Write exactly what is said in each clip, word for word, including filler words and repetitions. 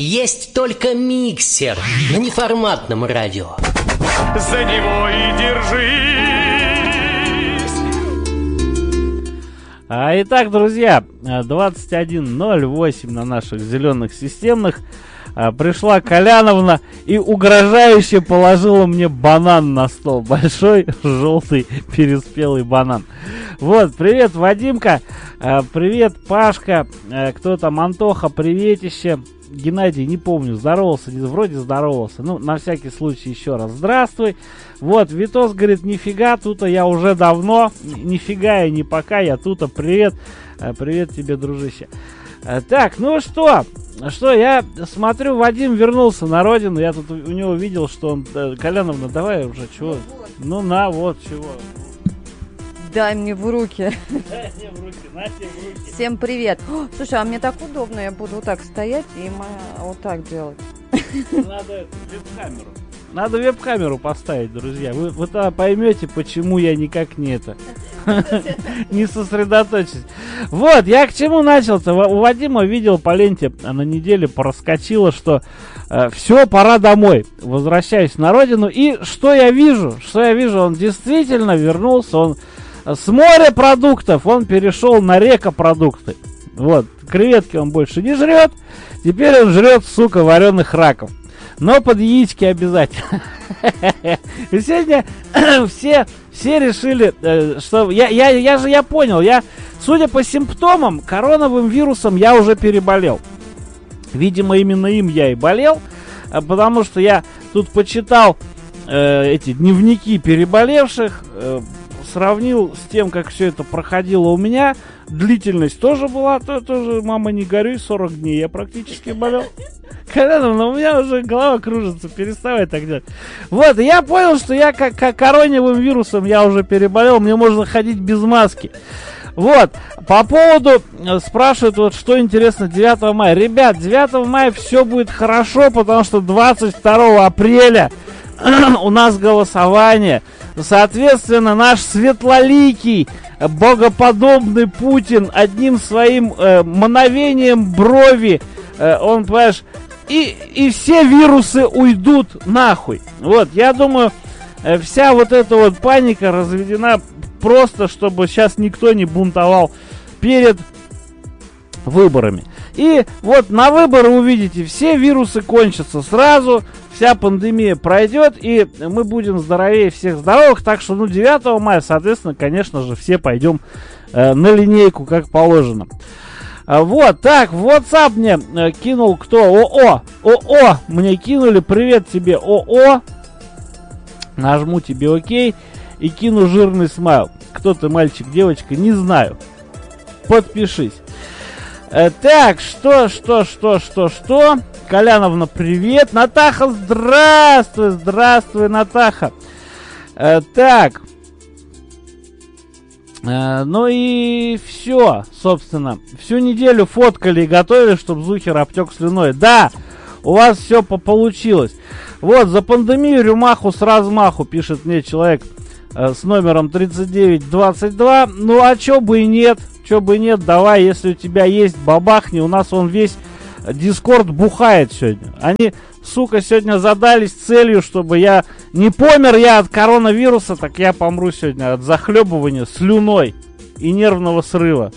Есть только миксер на неформатном радио. За него и держись. А, итак, друзья, двадцать один ноль восемь на наших зеленых системных. А, пришла Коляновна и угрожающе положила мне банан на стол. Большой, желтый, переспелый банан. Вот, привет, Вадимка. А, привет, Пашка. А, кто там, Антоха, приветище. Геннадий, не помню, здоровался, вроде здоровался. Ну, на всякий случай еще раз здравствуй. Вот, Витос говорит, нифига, тут я уже давно. Нифига я не пока, я тут. Привет, привет тебе, дружище. Так, ну что, что, я смотрю, Вадим вернулся на родину. Я тут у него видел, что он... Коляновна, давай уже, чего? Ну, на, вот, чего. Дай мне в руки. Дай мне в руки, на тебе в руки. Всем привет. О, слушай, а мне так удобно, я буду вот так стоять и вот так делать. Надо веб-камеру. Надо веб-камеру поставить, друзья. Вы, вы тогда поймете, почему я никак не это... не сосредоточусь. Вот, я к чему начал-то. У Вадима видел по ленте, на неделе проскочило, что э, все, пора домой. Возвращаюсь на родину. И что я вижу? Что я вижу? Он действительно вернулся. Он с морепродуктов он перешел на рекопродукты. Вот, креветки он больше не жрет. Теперь он жрет, сука, вареных раков. Но под яички обязательно. И сегодня все, все решили, что... Я, я, я же я понял, я, судя по симптомам, короновым вирусом я уже переболел. Видимо, именно им я и болел, потому что я тут почитал э, эти дневники переболевших, э, сравнил с тем, как все это проходило у меня. Длительность тоже была, то, тоже, мама, не горюй, сорок дней я практически болел. Коляновна, у меня уже голова кружится, переставай так делать. Вот, и я понял, что я как, как коронавирусным вирусом я уже переболел, мне можно ходить без маски. Вот, по поводу, спрашивают, вот что интересно, девятого мая. Ребят, девятого мая все будет хорошо, потому что двадцать второго апреля у нас голосование. Соответственно, наш светлоликий, богоподобный Путин одним своим э, мановением брови, э, он, понимаешь, и, и все вирусы уйдут нахуй. Вот, я думаю, э, вся вот эта вот паника разведена просто, чтобы сейчас никто не бунтовал перед выборами. И вот на выборы увидите, все вирусы кончатся сразу, вся пандемия пройдет, и мы будем здоровее всех здоровых. Так что, ну, девятого мая, соответственно, конечно же, все пойдем э, на линейку, как положено. А, вот, так, в WhatsApp мне э, кинул кто? ОО, ОО, мне кинули, привет тебе, ОО. Нажму тебе окей и кину жирный смайл. Кто ты, мальчик, девочка, не знаю. Подпишись. Так, что, что, что, что, что? Коляновна, привет. Натаха, здравствуй, здравствуй, Натаха. Э, так. Э, ну и все, собственно. Всю неделю фоткали и готовили, чтобы Зухер обтек слюной. Да, у вас все получилось. Вот, за пандемию рюмаху с размаху, пишет мне человек э, с номером тридцать девять двадцать два. Ну а чё бы и нет. Чё бы нет, давай, если у тебя есть, бабахни. У нас он весь Дискорд бухает сегодня. Они, сука, сегодня задались целью, чтобы я не помер я от коронавируса, так я помру сегодня от захлебывания слюной и нервного срыва.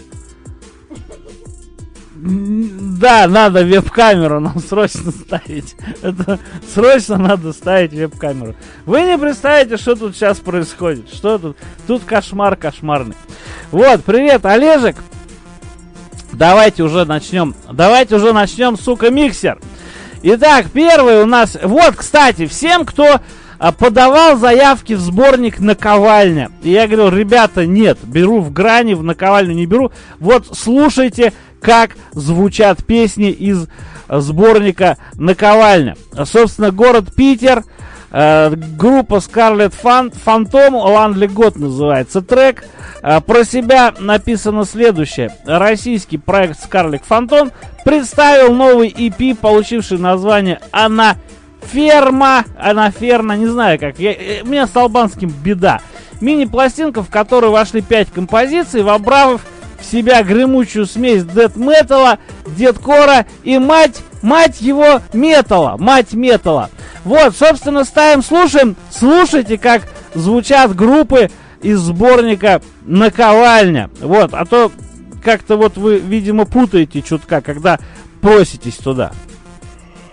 Да, надо веб-камеру нам срочно ставить. Это срочно надо ставить веб-камеру. Вы не представляете, что тут сейчас происходит. Что тут? Тут кошмар кошмарный. Вот, привет, Олежек. Давайте уже начнем. Давайте уже начнем, сука, миксер. Итак, первый у нас... Вот, кстати, всем, кто а, подавал заявки в сборник «Наковальня». И я говорил, ребята, нет, беру в грани, в «Наковальню» не беру. Вот, слушайте, как звучат песни из сборника «Наковальня». Собственно, город Питер, э, группа Scarlet Phantom, Lonely God называется трек. Э, про себя написано следующее. Российский проект Scarlet Phantom представил новый и пи, получивший название «Анаферма». Анаферна, не знаю как. Я, у меня с албанским беда. Мини-пластинка, в которую вошли пять композиций, вобрав в себя гремучую смесь дэт-металла, дедкора и мать, мать его металла, мать металла. Вот, собственно, ставим, слушаем, слушайте, как звучат группы из сборника «Наковальня». Вот, а то как-то вот вы, видимо, путаете чутка, когда проситесь туда.